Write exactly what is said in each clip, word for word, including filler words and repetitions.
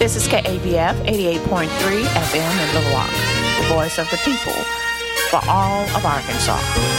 This is K A B F eighty-eight point three F M in Little Rock, the voice of the people for all of Arkansas.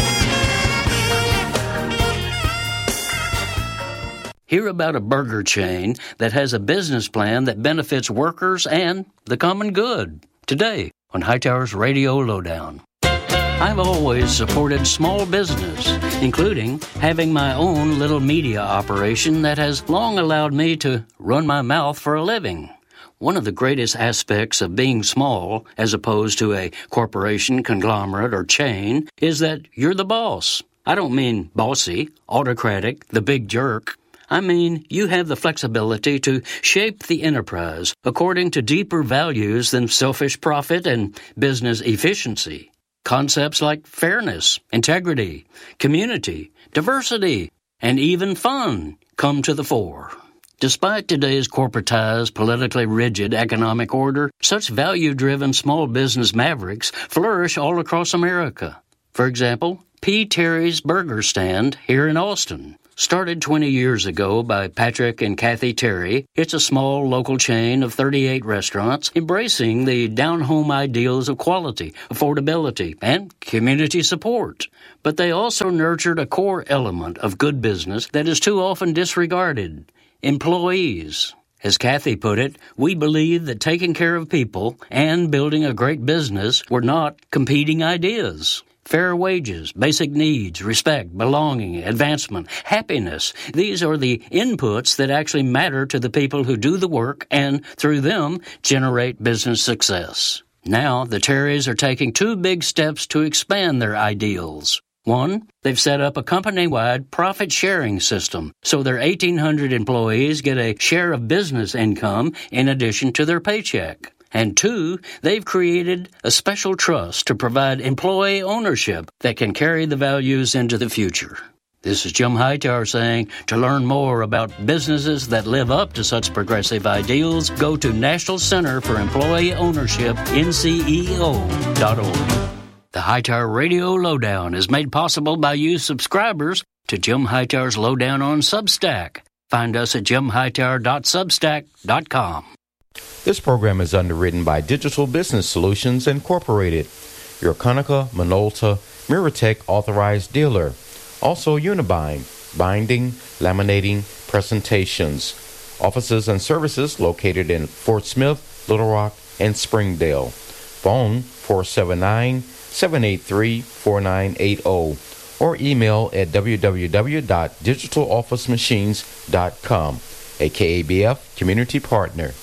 Hear about a burger chain that has a business plan that benefits workers and the common good today on Hightower's Radio Lowdown. I've always supported small business, including having my own little media operation that has long allowed me to run my mouth for a living. One of the greatest aspects of being small, as opposed to a corporation, conglomerate, or chain, is that you're the boss. I don't mean bossy, autocratic, the big jerk. I mean, you have the flexibility to shape the enterprise according to deeper values than selfish profit and business efficiency. Concepts like fairness, integrity, community, diversity, and even fun come to the fore. Despite today's corporatized, politically rigid economic order, such value-driven small business mavericks flourish all across America. For example, P. Terry's Burger Stand here in Austin. Started twenty years ago by Patrick and Kathy Terry, it's a small local chain of thirty-eight restaurants embracing the down-home ideals of quality, affordability, and community support. But they also nurtured a core element of good business that is too often disregarded: employees. As Kathy put it, we believe that taking care of people and building a great business were not competing ideas. Fair wages, basic needs, respect, belonging, advancement, happiness. These are the inputs that actually matter to the people who do the work and, through them, generate business success. Now, the Terrys are taking two big steps to expand their ideals. One, they've set up a company-wide profit-sharing system, so their eighteen hundred employees get a share of business income in addition to their paycheck. And two, they've created a special trust to provide employee ownership that can carry the values into the future. This is Jim Hightower saying, to learn more about businesses that live up to such progressive ideals, go to National Center for Employee Ownership, N C E O dot org. The Hightower Radio Lowdown is made possible by you subscribers to Jim Hightower's Lowdown on Substack. Find us at jim hightower dot substack dot com. This program is underwritten by Digital Business Solutions Incorporated, your Conica Minolta Miratech authorized dealer. Also Unibind, binding, laminating, presentations. Offices and services located in Fort Smith, Little Rock, and Springdale. Phone four seven nine, seven eight three, four nine eight zero or email at w w w dot digital office machines dot com. A K A B F community partner.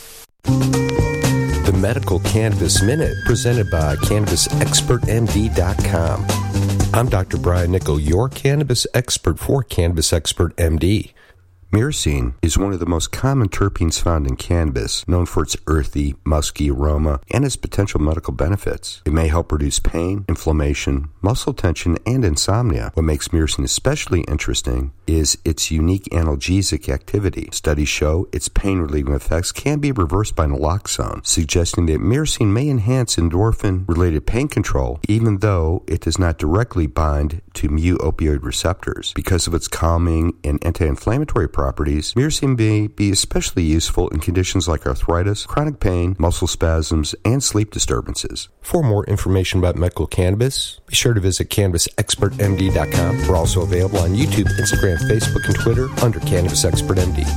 The Medical Cannabis Minute, presented by cannabis expert m d dot com. I'm Doctor Brian Nickel, your cannabis expert for Cannabis Expert M D. Myrcene is one of the most common terpenes found in cannabis, known for its earthy, musky aroma and its potential medical benefits. It may help reduce pain, inflammation, muscle tension, and insomnia. What makes myrcene especially interesting is its unique analgesic activity. Studies show its pain-relieving effects can be reversed by naloxone, suggesting that myrcene may enhance endorphin-related pain control, even though it does not directly bind to mu-opioid receptors. Because of its calming and anti-inflammatory properties, myrcene may be especially useful in conditions like arthritis, chronic pain, muscle spasms, and sleep disturbances. For more information about medical cannabis, be sure to visit cannabis expert m d dot com. We're also available on YouTube, Instagram, Facebook, and Twitter under Cannabis Expert M D.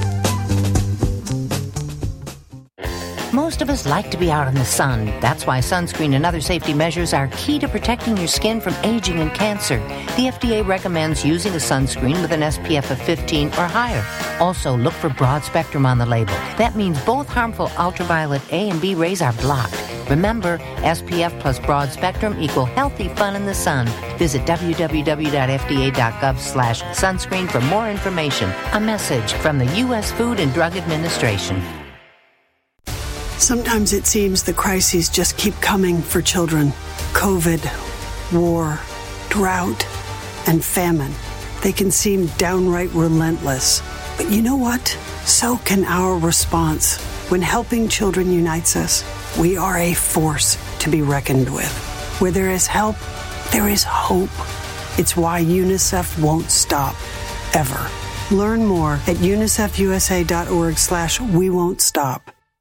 Most of us like to be out in the sun. That's why sunscreen and other safety measures are key to protecting your skin from aging and cancer. The F D A recommends using a sunscreen with an S P F of fifteen or higher. Also, look for broad spectrum on the label. That means both harmful ultraviolet A and B rays are blocked. Remember, S P F plus broad spectrum equal healthy fun in the sun. Visit w w w dot f d a dot gov slash sunscreen for more information. A message from the U S Food and Drug Administration. Sometimes it seems the crises just keep coming for children. COVID, war, drought, and famine. They can seem downright relentless. But you know what? So can our response. When helping children unites us, we are a force to be reckoned with. Where there is help, there is hope. It's why UNICEF won't stop, ever. Learn more at unicef u s a dot org slash we won't stop.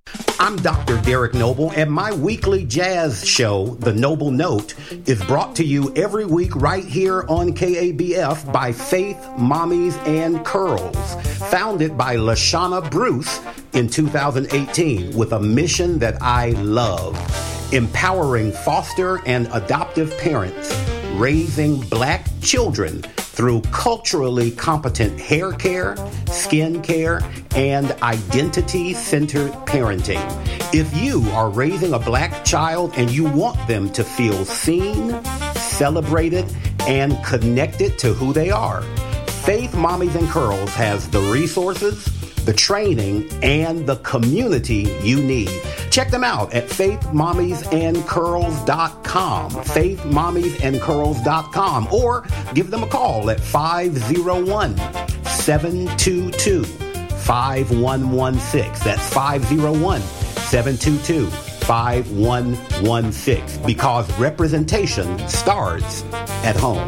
I'm Doctor Derek Noble, and my weekly jazz show, The Noble Note, is brought to you every week right here on K A B F by Faith Mommies and Curls, founded by LaShawna Bruce in two thousand eighteen with a mission that I love: empowering foster and adoptive parents, raising black children through culturally competent hair care, skin care, and identity-centered parenting. If you are raising a black child and you want them to feel seen, celebrated, and connected to who they are, Faith Mommies and Curls has the resources, the training, and the community you need. Check them out at faith mommies and curls dot com, faith mommies and curls dot com, or give them a call at five oh one, seven two two, five one one six. That's five oh one, seven two two, five one one six, because representation starts at home.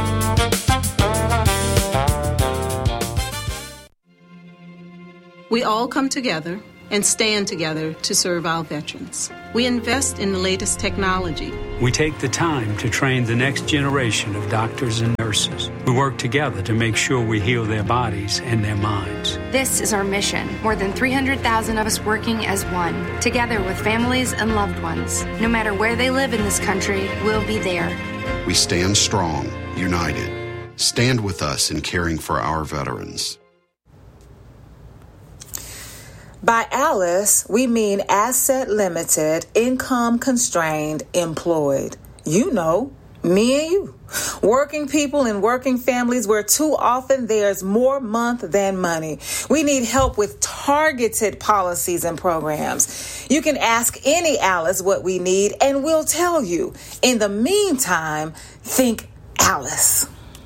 We all come together and stand together to serve our veterans. We invest in the latest technology. We take the time to train the next generation of doctors and nurses. We work together to make sure we heal their bodies and their minds. This is our mission. More than three hundred thousand of us working as one, together with families and loved ones. No matter where they live in this country, we'll be there. We stand strong, united. Stand with us in caring for our veterans. By ALICE, we mean asset limited, income constrained, employed. You know, me and you. Working people in working families where too often there's more month than money. We need help with targeted policies and programs. You can ask any ALICE what we need and we'll tell you. In the meantime, think ALICE.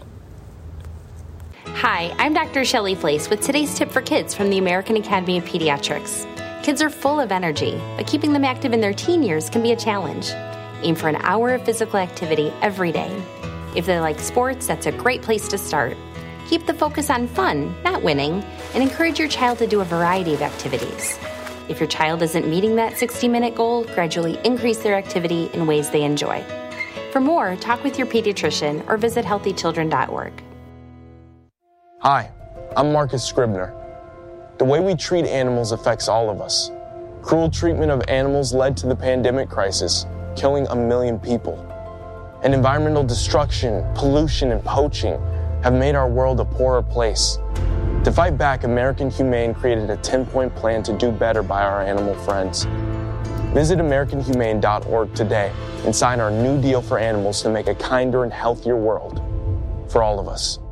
Hi, I'm Doctor Shelley Flace with today's tip for kids from the American Academy of Pediatrics. Kids are full of energy, but keeping them active in their teen years can be a challenge. Aim for an hour of physical activity every day. If they like sports, that's a great place to start. Keep the focus on fun, not winning, and encourage your child to do a variety of activities. If your child isn't meeting that sixty-minute goal, gradually increase their activity in ways they enjoy. For more, talk with your pediatrician or visit healthy children dot org. Hi, I'm Marcus Scribner. The way we treat animals affects all of us. Cruel treatment of animals led to the pandemic crisis, killing a million people. And environmental destruction, pollution, and poaching have made our world a poorer place. To fight back, American Humane created a ten-point plan to do better by our animal friends. Visit American Humane dot org today and sign our new deal for animals to make a kinder and healthier world for all of us.